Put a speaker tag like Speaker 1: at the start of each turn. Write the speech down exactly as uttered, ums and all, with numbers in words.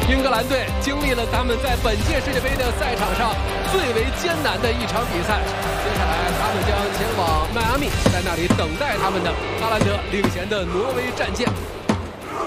Speaker 1: 英格兰队经历了他们在本届世界杯的赛场上最为艰难的一场比赛，接下来他们将前往迈阿密，在那里等待他们的哈兰德领衔的挪威战舰。